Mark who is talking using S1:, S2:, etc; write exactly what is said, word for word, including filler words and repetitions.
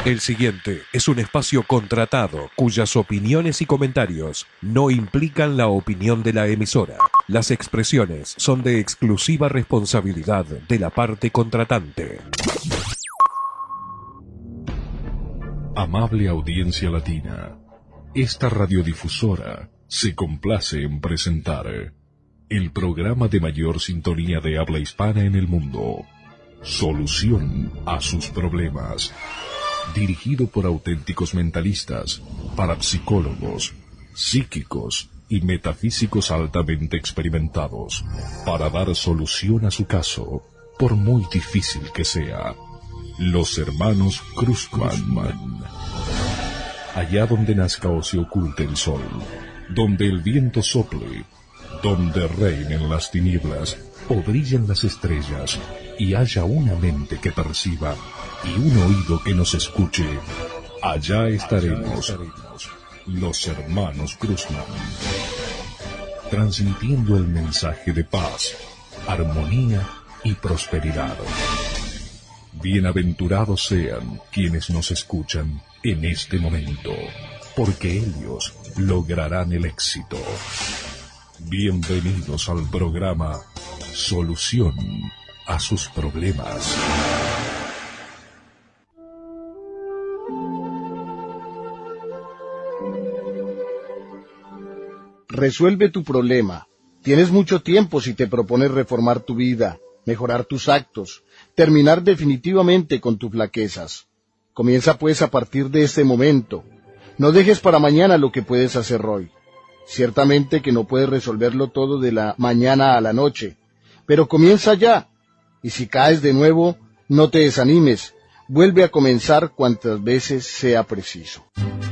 S1: El siguiente es un espacio contratado cuyas opiniones y comentarios no implican la opinión de la emisora. Las expresiones son de exclusiva responsabilidad de la parte contratante. Amable audiencia latina, esta radiodifusora se complace en presentar el programa de mayor sintonía de habla hispana en el mundo, Solución a sus problemas. Dirigido por auténticos mentalistas, parapsicólogos, psíquicos y metafísicos altamente experimentados, para dar solución a su caso, por muy difícil que sea. Los hermanos Cruzman. Allá donde nazca o se oculte el sol, donde el viento sople, donde reinen las tinieblas o brillen las estrellas, y haya una mente que perciba y un oído que nos escuche, allá estaremos, los hermanos Cruzman, transmitiendo el mensaje de paz, armonía y prosperidad. Bienaventurados sean quienes nos escuchan en este momento, porque ellos lograrán el éxito. Bienvenidos al programa Solución a sus problemas.
S2: Resuelve tu problema. Tienes mucho tiempo si te propones reformar tu vida, mejorar tus actos, terminar definitivamente con tus flaquezas. Comienza pues a partir de este momento. No dejes para mañana lo que puedes hacer hoy. Ciertamente que no puedes resolverlo todo de la mañana a la noche, pero comienza ya. Y si caes de nuevo, no te desanimes. Vuelve a comenzar cuantas veces sea preciso.